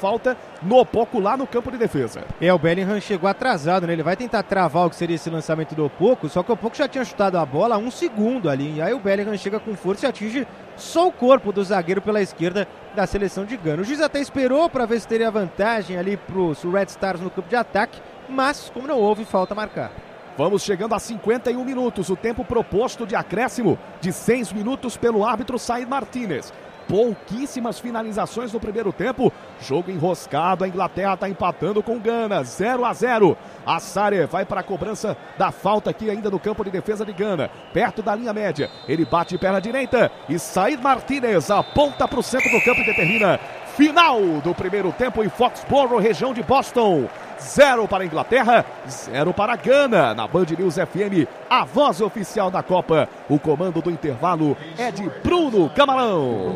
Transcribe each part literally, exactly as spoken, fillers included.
falta no Opoku lá no campo de defesa. É, o Bellingham chegou atrasado, né? Ele vai tentar travar o que seria esse lançamento do Opoku, só que o Opoku já tinha chutado a bola há um segundo ali. E aí o Bellingham chega com força e atinge só o corpo do zagueiro pela esquerda da seleção de Gana. O juiz até esperou para ver se teria vantagem ali para os Red Stars no campo de ataque, mas como não houve, falta marcar. Vamos chegando a cinquenta e um minutos, o tempo proposto de acréscimo de seis minutos pelo árbitro Said Martínez. Pouquíssimas finalizações no primeiro tempo, jogo enroscado, a Inglaterra está empatando com Gana, zero a zero. A Sare vai para a cobrança da falta aqui ainda no campo de defesa de Gana, perto da linha média, ele bate perna direita e Said Martínez aponta para o centro do campo e determina final do primeiro tempo em Foxborough, região de Boston. Zero para a Inglaterra, zero para a Gana. Na Band News F M, a voz oficial da Copa. O comando do intervalo é de Bruno Camarão.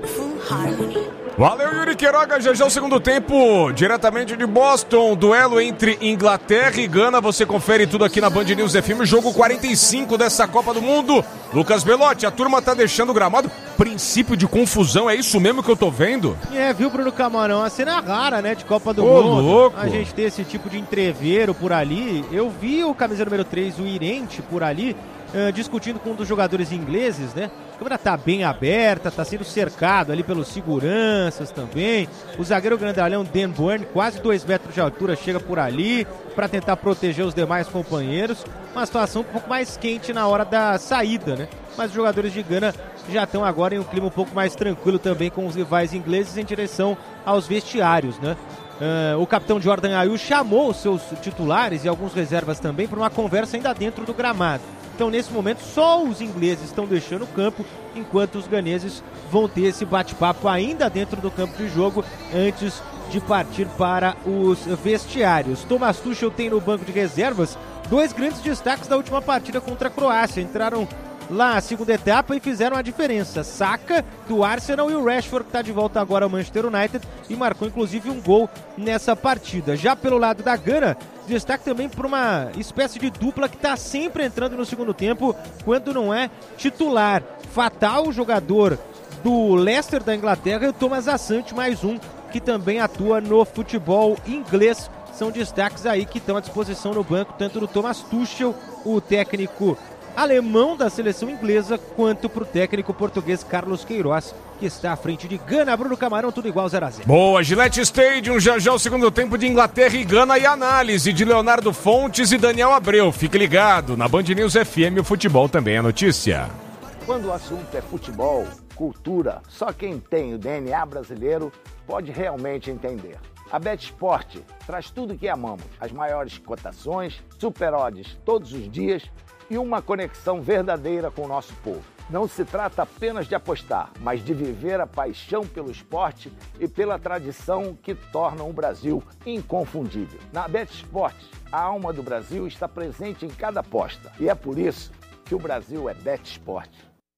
Valeu, Yuri Queiroga. Já já o segundo tempo, diretamente de Boston. Duelo entre Inglaterra e Gana. Você confere tudo aqui na Band News F M. Jogo quarenta e cinco dessa Copa do Mundo. Lucas Belotti, a turma tá deixando o gramado. Princípio de confusão, é isso mesmo que eu tô vendo? É, viu, Bruno Camarão? A cena rara, né, de Copa do Ô, Mundo. louco. A gente ter esse tipo de entreveiro por ali. Eu vi o camisa número três, o Irente, por ali, uh, discutindo com um dos jogadores ingleses, né? A câmera tá bem aberta, tá sendo cercado ali pelos seguranças também. O zagueiro grandalhão Dan Burn, quase dois metros de altura, chega por ali para tentar proteger os demais companheiros. Uma situação um pouco mais quente na hora da saída, né? Mas os jogadores de Gana já estão agora em um clima um pouco mais tranquilo também com os rivais ingleses em direção aos vestiários, né? Uh, o capitão Jordan Ayew chamou os seus titulares e alguns reservas também para uma conversa ainda dentro do gramado. Então, nesse momento, só os ingleses estão deixando o campo, enquanto os ganeses vão ter esse bate-papo ainda dentro do campo de jogo antes de partir para os vestiários. Thomas Tuchel tem no banco de reservas dois grandes destaques da última partida contra a Croácia. Entraram lá na segunda etapa e fizeram a diferença. Saka, do Arsenal, e o Rashford, que está de volta agora ao Manchester United e marcou inclusive um gol nessa partida. Já pelo lado da Gana, destaque também por uma espécie de dupla que está sempre entrando no segundo tempo quando não é titular. Fatal, o jogador do Leicester da Inglaterra, e o Thomas Asante, mais um que também atua no futebol inglês. São destaques aí que estão à disposição no banco, tanto do Thomas Tuchel, o técnico alemão da seleção inglesa, quanto para o técnico português Carlos Queiroz, que está à frente de Gana. Bruno Camarão, tudo igual, zero a zero. Boa, Gillette Stadium, já já o segundo tempo de Inglaterra e Gana, e análise de Leonardo Fontes e Daniel Abreu. Fique ligado, na Band News F M, o futebol também é notícia. Quando o assunto é futebol, cultura, só quem tem o D N A brasileiro pode realmente entender. A BetSport traz tudo que amamos, as maiores cotações, super odds todos os dias e uma conexão verdadeira com o nosso povo. Não se trata apenas de apostar, mas de viver a paixão pelo esporte e pela tradição que tornam o Brasil inconfundível. Na BetSport, a alma do Brasil está presente em cada aposta e é por isso que o Brasil é BetSport.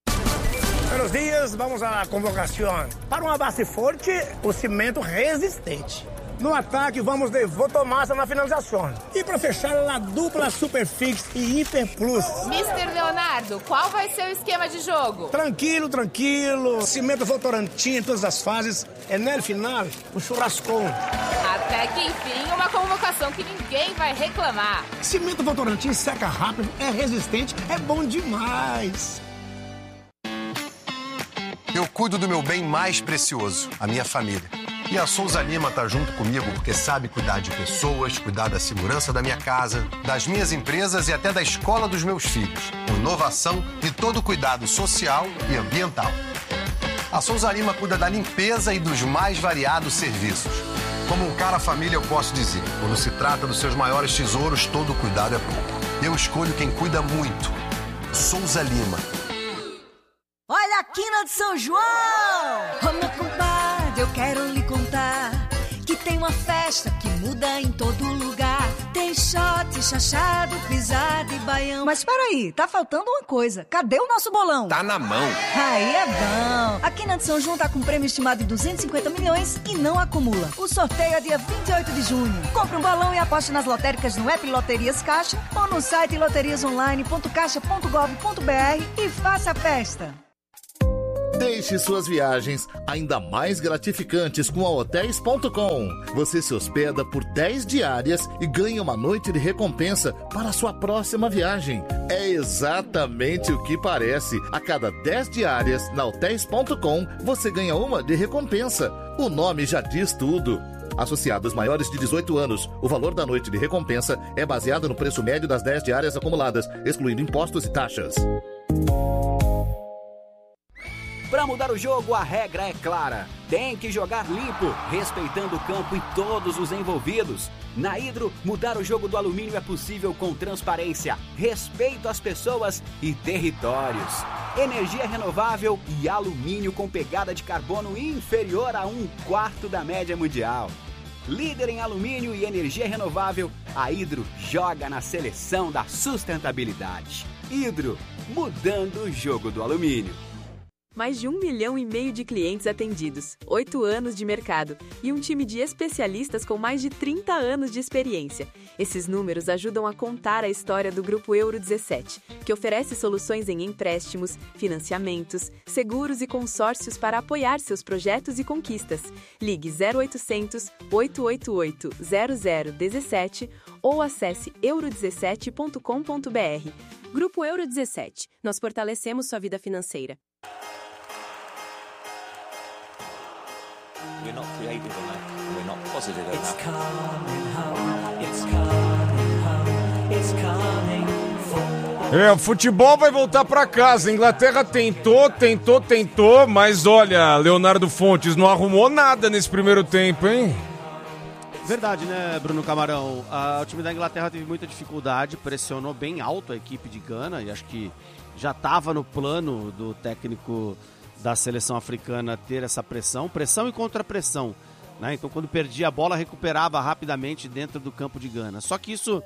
Buenos dias, vamos à convocação. Para uma base forte, o cimento resistente. No ataque, vamos de Votomassa na finalização. E para fechar, a dupla Superfix e Hiper Plus. mister Leonardo, qual vai ser o esquema de jogo? Tranquilo, tranquilo. Cimento Votorantim em todas as fases. É no final, o churrascão. Até que enfim, uma convocação que ninguém vai reclamar. Cimento Votorantim seca rápido, é resistente, é bom demais. Eu cuido do meu bem mais precioso, a minha família. E a Souza Lima tá junto comigo porque sabe cuidar de pessoas, cuidar da segurança da minha casa, das minhas empresas e até da escola dos meus filhos. Com inovação e todo cuidado social e ambiental. A Souza Lima cuida da limpeza e dos mais variados serviços. Como um cara família, eu posso dizer, quando se trata dos seus maiores tesouros, todo cuidado é pouco. Eu escolho quem cuida muito. Souza Lima. Olha a quina de São João! Ô meu compadre, eu quero lhe contar que tem uma festa que muda em todo lugar. Tem shot, chachado, pisada e baião. Mas peraí, tá faltando uma coisa. Cadê o nosso bolão? Tá na mão. Aí é bom. A Quina de São João tá com um prêmio estimado de duzentos e cinquenta milhões e não acumula. O sorteio é dia vinte e oito de junho. Compre um bolão e aposte nas lotéricas no app Loterias Caixa ou no site loterias online ponto caixa ponto gov ponto br e faça a festa. Deixe suas viagens ainda mais gratificantes com a hotéis ponto com. Você se hospeda por dez diárias e ganha uma noite de recompensa para a sua próxima viagem. É exatamente o que parece. A cada dez diárias na hotéis ponto com, você ganha uma de recompensa. O nome já diz tudo. Associados maiores de dezoito anos, o valor da noite de recompensa é baseado no preço médio das dez diárias acumuladas, excluindo impostos e taxas. Para mudar o jogo, a regra é clara. Tem que jogar limpo, respeitando o campo e todos os envolvidos. Na Hidro, mudar o jogo do alumínio é possível com transparência, respeito às pessoas e territórios. Energia renovável e alumínio com pegada de carbono inferior a um quarto da média mundial. Líder em alumínio e energia renovável, a Hidro joga na seleção da sustentabilidade. Hidro, mudando o jogo do alumínio. Mais de um milhão e meio de clientes atendidos, oito anos de mercado e um time de especialistas com mais de trinta anos de experiência. Esses números ajudam a contar a história do Grupo Euro dezessete, que oferece soluções em empréstimos, financiamentos, seguros e consórcios para apoiar seus projetos e conquistas. Ligue zero oitocentos, oito oito oito, zero zero um sete ou acesse euro dezessete ponto com ponto b r. Grupo Euro dezessete. Nós fortalecemos sua vida financeira. We're not creative enough. We're not positive enough. It's coming home. It's coming home. It's coming home. É, o futebol vai voltar pra casa. A Inglaterra tentou, tentou, tentou, mas olha, Leonardo Fontes não arrumou nada nesse primeiro tempo, hein? Verdade, né, Bruno Camarão? Ah, o time da Inglaterra teve muita dificuldade, pressionou bem alto a equipe de Gana e acho que já estava no plano do técnico da seleção africana ter essa pressão, pressão e contra-pressão, né? Então quando perdia a bola recuperava rapidamente dentro do campo de Gana. Só que isso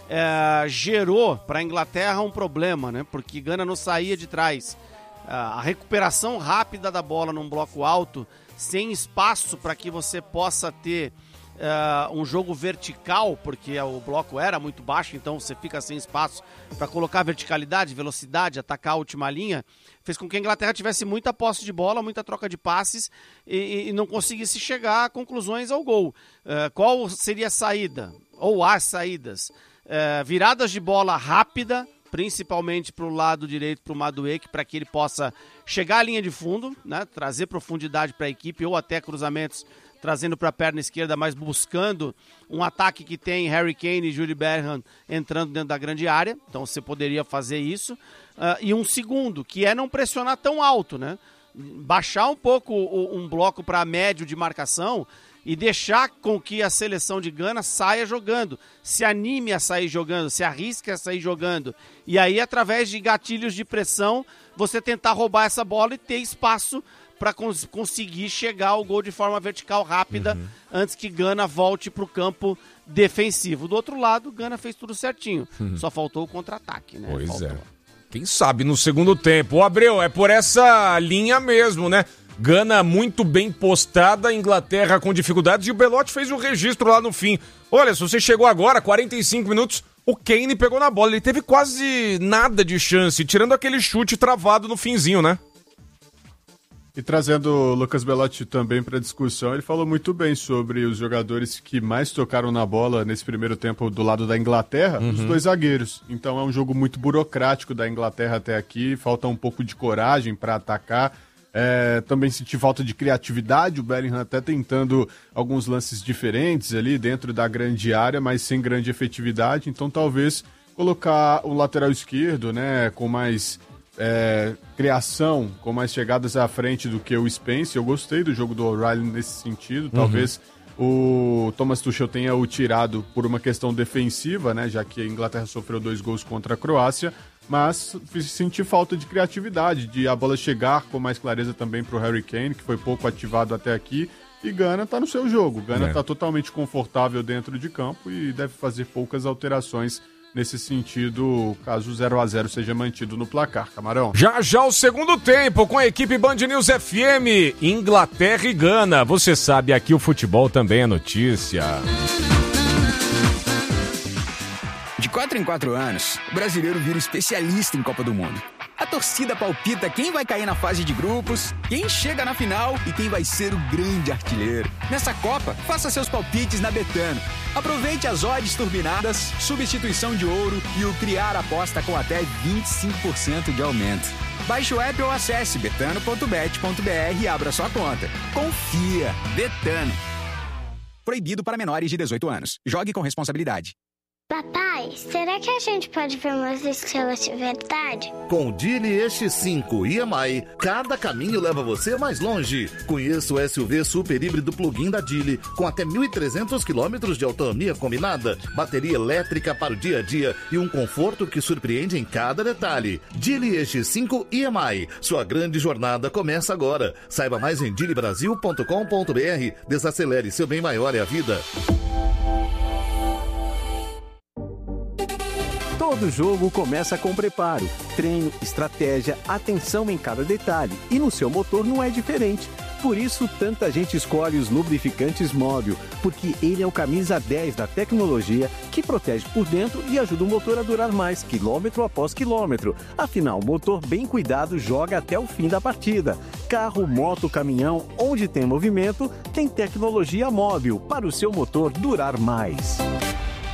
é, gerou para a Inglaterra um problema, né? Porque Gana não saía de trás. A recuperação rápida da bola num bloco alto, sem espaço para que você possa ter Uh, um jogo vertical, porque o bloco era muito baixo, então você fica sem espaço para colocar verticalidade, velocidade, atacar a última linha, fez com que a Inglaterra tivesse muita posse de bola, muita troca de passes e, e não conseguisse chegar a conclusões ao gol. Uh, qual seria a saída? Ou as saídas? Uh, viradas de bola rápida, principalmente para o lado direito, para o Madueke, para que ele possa chegar à linha de fundo, né, trazer profundidade para a equipe ou até cruzamentos trazendo para a perna esquerda, mas buscando um ataque que tem Harry Kane e Jude Bellingham entrando dentro da grande área. Então você poderia fazer isso. Uh, e um segundo, que é não pressionar tão alto, né? Baixar um pouco o, um bloco para médio de marcação e deixar com que a seleção de Gana saia jogando, se anime a sair jogando, se arrisque a sair jogando. E aí, através de gatilhos de pressão, você tentar roubar essa bola e ter espaço para cons- conseguir chegar ao gol de forma vertical rápida, uhum, antes que Gana volte para o campo defensivo. Do outro lado, Gana fez tudo certinho. Uhum. Só faltou o contra-ataque, né? Pois faltou. é. Quem sabe no segundo tempo. Ô, Abreu, é por essa linha mesmo, né? Gana muito bem postada, Inglaterra com dificuldades, e o Belotti fez o registro lá no fim. Olha, se você chegou agora, quarenta e cinco minutos, o Kane pegou na bola. Ele teve quase nada de chance, tirando aquele chute travado no finzinho, né? E trazendo o Lucas Belotti também para a discussão, ele falou muito bem sobre os jogadores que mais tocaram na bola nesse primeiro tempo do lado da Inglaterra, uhum, os dois zagueiros. Então é um jogo muito burocrático da Inglaterra até aqui, falta um pouco de coragem para atacar. É, também senti falta de criatividade, o Bellingham até tentando alguns lances diferentes ali dentro da grande área, mas sem grande efetividade. Então talvez colocar o lateral esquerdo, né, com mais É, criação, com mais chegadas à frente do que o Spence. Eu gostei do jogo do O'Reilly nesse sentido. Talvez uhum. o Thomas Tuchel tenha o tirado por uma questão defensiva, né, já que a Inglaterra sofreu dois gols contra a Croácia, mas senti falta de criatividade, de a bola chegar com mais clareza também para o Harry Kane, que foi pouco ativado até aqui. E Gana está no seu jogo. Gana está é. totalmente confortável dentro de campo e deve fazer poucas alterações nesse sentido, caso o zero a zero seja mantido no placar. Camarão. Já já o segundo tempo com a equipe Band News F M, Inglaterra e Gana. Você sabe, aqui o futebol também é notícia. De quatro em quatro anos, o brasileiro vira especialista em Copa do Mundo. A torcida palpita quem vai cair na fase de grupos, quem chega na final e quem vai ser o grande artilheiro. Nessa Copa, faça seus palpites na Betano. Aproveite as odds turbinadas, substituição de ouro e o Criar Aposta com até vinte e cinco por cento de aumento. Baixe o app ou acesse betano ponto bet ponto b r e abra sua conta. Confia! Betano. Proibido para menores de dezoito anos. Jogue com responsabilidade. Papai, será que a gente pode ver umas estrelas de verdade? Com o Geely E X cinco e M I, cada caminho leva você mais longe. Conheça o S U V super híbrido plug-in da Geely, com até mil e trezentos quilômetros de autonomia combinada, bateria elétrica para o dia a dia e um conforto que surpreende em cada detalhe. Geely E X cinco e M I, sua grande jornada começa agora. Saiba mais em geely brasil ponto com ponto b r. Desacelere, seu bem maior é a vida. Todo jogo começa com preparo, treino, estratégia, atenção em cada detalhe. E no seu motor não é diferente. Por isso, tanta gente escolhe os lubrificantes Móbil, porque ele é o camisa dez da tecnologia que protege por dentro e ajuda o motor a durar mais, quilômetro após quilômetro. Afinal, o motor bem cuidado joga até o fim da partida. Carro, moto, caminhão, onde tem movimento, tem tecnologia Móbil para o seu motor durar mais.